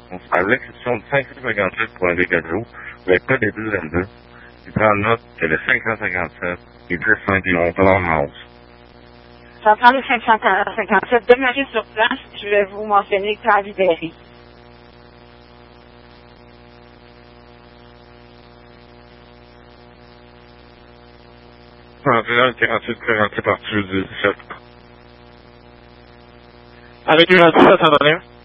On se parle de l'exception de 557 pour un dégât d'eau, le code est 222. Il prend note que le 557 est 10,51 $ en hausse. J'entends le 557. Demeurez sur place, je vais vous mentionner quand libérer. Sentinelle 48 47 par 17. Avec le 17, Antonio.